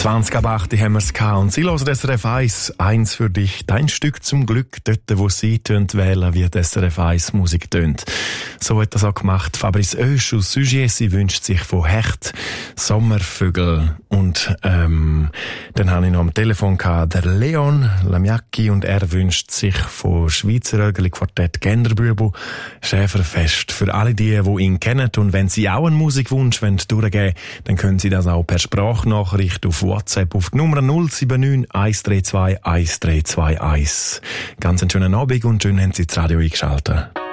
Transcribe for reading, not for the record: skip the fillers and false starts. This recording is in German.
20 ab 8 haben wir es gehabt. Und sie hören das SRF 1, eins für dich, dein Stück zum Glück, dort, wo sie wählen, wie das SRF 1 Musik tönt. So hat das auch gemacht Fabrice Oesch aus Sugier. Sie wünscht sich von Hecht Sommervögel. Und dann habe ich noch am Telefon gehabt, der Leon Lamiacki, und er wünscht sich von Schweizer Ögeli Quartett Genderbübel Schäferfest. Für alle die ihn kennen, und wenn sie auch einen Musikwunsch durchgeben wollen, dann können sie das auch per Sprachnachricht auf WhatsApp auf die Nummer 079 132 1321. Ganz einen schönen Abend und schön haben Sie das Radio eingeschaltet.